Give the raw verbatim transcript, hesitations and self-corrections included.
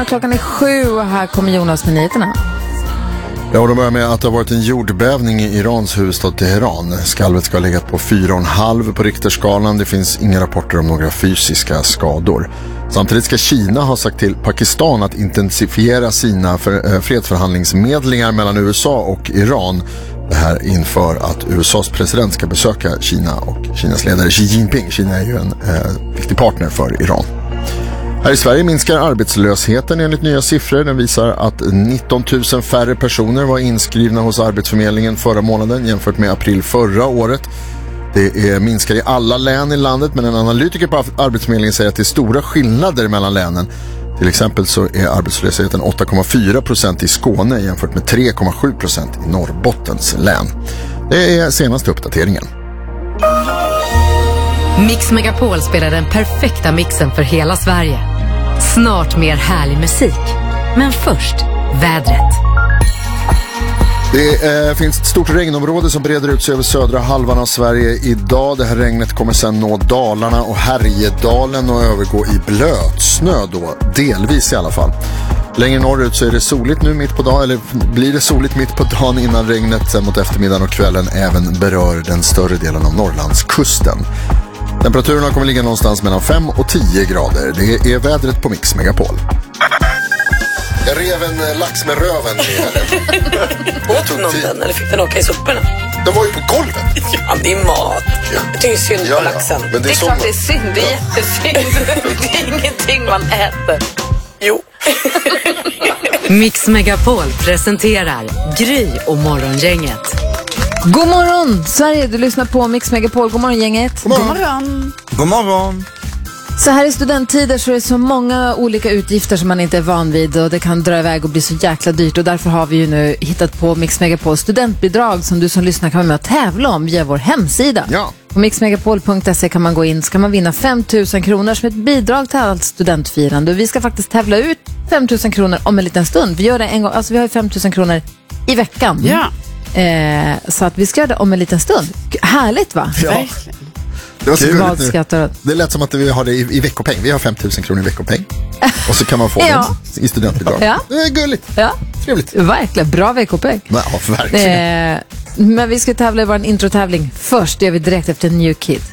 Klockan är sju och här kommer Jonas med nyheterna. Ja, och de börjar med att det har varit en jordbävning i Irans huvudstad Teheran. Skalvet ska ha legat på fyra komma fem på Richterskalan. Det finns inga rapporter om några fysiska skador. Samtidigt ska Kina ha sagt till Pakistan att intensifiera sina för, eh, fredsförhandlingsmedlingar mellan U S A och Iran. Det här inför att U S A:s president ska besöka Kina och Kinas ledare Xi Jinping. Kina är ju en eh, viktig partner för Iran. Här i Sverige minskar arbetslösheten enligt nya siffror. Den visar att nitton tusen färre personer var inskrivna hos Arbetsförmedlingen förra månaden jämfört med april förra året. Det är minskar i alla län i landet, men en analytiker på Arbetsförmedlingen säger att det är stora skillnader mellan länen. Till exempel så är arbetslösheten åtta komma fyra procent i Skåne jämfört med tre komma sju procent i Norrbottens län. Det är senaste uppdateringen. Mix Megapol spelar den perfekta mixen för hela Sverige. Snart mer härlig musik. Men först, vädret. Det eh, finns ett stort regnområde som breder ut sig över södra halvan av Sverige idag. Det här regnet kommer sedan nå Dalarna och Härjedalen och övergå i blötsnö då, delvis i alla fall. Längre norrut så är det soligt nu mitt på dagen, eller blir det soligt mitt på dagen innan regnet sen mot eftermiddagen och kvällen även berör den större delen av Norrlandskusten. Temperaturen kommer ligga någonstans mellan fem och tio grader. Det är vädret på Mix Megapol. Jag rev en lax med röven. Åt någon den eller fick den åka i soporna? Den var ju på golvet. Ja, det är mat. Jag tycker synd ja, på laxen. Ja, men det är, det är som... klart det är synd, det är jättesynd. Det är ingenting man äter. Jo. Mix Megapol presenterar Gry och Morgongänget. God morgon Sverige, du lyssnar på Mix Megapol. God morgon gänget. God morgon. God morgon. God morgon. Så här i studenttider så är det så många olika utgifter som man inte är van vid och det kan dra iväg och bli så jäkla dyrt, och därför har vi ju nu hittat på Mix Megapol studentbidrag som du som lyssnar kan vara med och tävla om via vår hemsida. Ja. På mixmegapol punkt se kan man gå in, så kan man vinna fem tusen kronor som ett bidrag till allt studentfirande. Och vi ska faktiskt tävla ut fem tusen kronor om en liten stund. Vi gör det en gång, alltså vi har ju fem tusen kronor i veckan. Ja. Eh, så att vi ska göra det om en liten stund. Härligt va? Ja. Verkligen. Det var så gulligt nu. Det lät som att vi har det i, i veckopeng. Vi har fem tusen kronor i veckopeng. Och så kan man få ja. det i studentbidrag. Ja. Det är gulligt. Ja. Trevligt. Verkligen, bra veckopeng. Ja, verkligen. Eh, men vi ska tävla i vår introtävling först. Det gör vi direkt efter New Kid.